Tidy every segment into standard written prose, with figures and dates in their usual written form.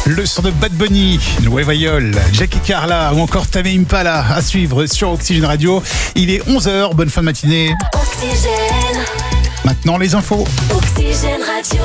Le son de Bad Bunny, Nueva Yol, Jackie Carla ou encore Tame Impala à suivre sur Oxygène Radio. Il est 11h, bonne fin de matinée. Oxygène. Maintenant les infos. Oxygène Radio.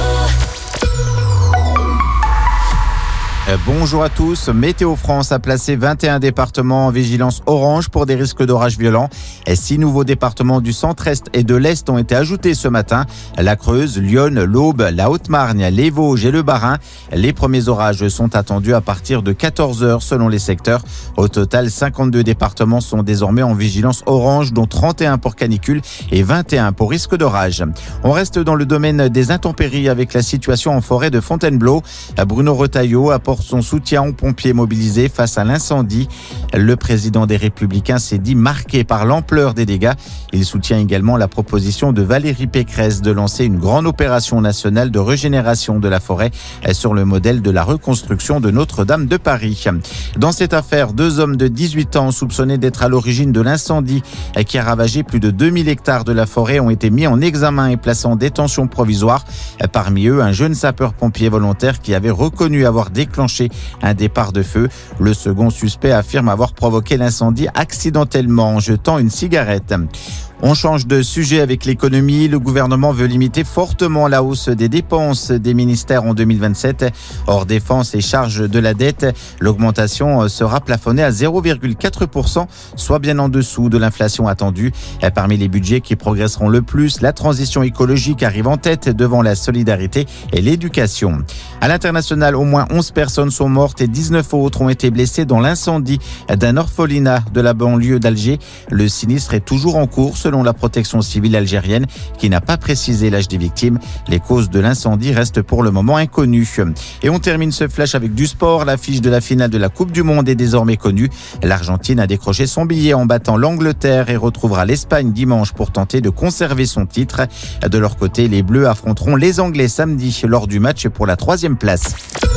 Bonjour à tous. Météo France a placé 21 départements en vigilance orange pour des risques d'orages violents. 6 nouveaux départements du centre-est et de l'est ont été ajoutés ce matin. La Creuse, Lyon, l'Aube, la Haute-Marne, les Vosges et le Bas-Rhin. Les premiers orages sont attendus à partir de 14h selon les secteurs. Au total, 52 départements sont désormais en vigilance orange, dont 31 pour canicule et 21 pour risque d'orage. On reste dans le domaine des intempéries avec la situation en forêt de Fontainebleau. Bruno Retailleau apporte son soutien aux pompiers mobilisés face à l'incendie. Le président des Républicains s'est dit marqué par l'ampleur des dégâts. Il soutient également la proposition de Valérie Pécresse de lancer une grande opération nationale de régénération de la forêt sur le modèle de la reconstruction de Notre-Dame de Paris. Dans cette affaire, 2 hommes de 18 ans soupçonnés d'être à l'origine de l'incendie qui a ravagé plus de 2000 hectares de la forêt ont été mis en examen et placés en détention provisoire. Parmi eux, un jeune sapeur-pompier volontaire qui avait reconnu avoir déclenché un départ de feu. Le second suspect affirme avoir provoqué l'incendie accidentellement en jetant une cigarette. On change de sujet avec l'économie. Le gouvernement veut limiter fortement la hausse des dépenses des ministères en 2027. Hors défense et charges de la dette, l'augmentation sera plafonnée à 0,4%, soit bien en dessous de l'inflation attendue. Parmi les budgets qui progresseront le plus, la transition écologique arrive en tête devant la solidarité et l'éducation. À l'international, au moins 11 personnes sont mortes et 19 autres ont été blessées dans l'incendie d'un orphelinat de la banlieue d'Alger. Le sinistre est toujours en cours selon la protection civile algérienne qui n'a pas précisé l'âge des victimes. Les causes de l'incendie restent pour le moment inconnues. Et on termine ce flash avec du sport. L'affiche de la finale de la Coupe du Monde est désormais connue. L'Argentine a décroché son billet en battant l'Angleterre et retrouvera l'Espagne dimanche pour tenter de conserver son titre. De leur côté, les Bleus affronteront les Anglais samedi lors du match pour la 3e place.